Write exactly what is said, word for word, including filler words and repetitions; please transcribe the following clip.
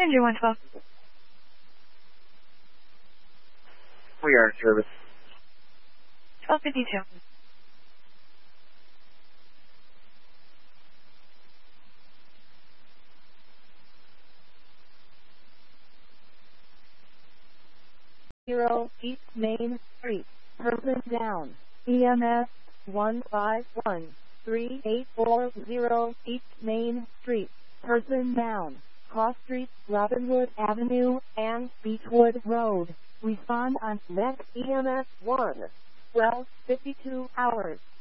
Ranger one twelve. We are in service. twelve fifty-two. Zero East Main Street. Person down. E M S one five one three eight four zero East Main Street. Person down. Cross Street, Robinwood Avenue, and Beechwood Road. Respond on next E M S one. twelve fifty-two hours.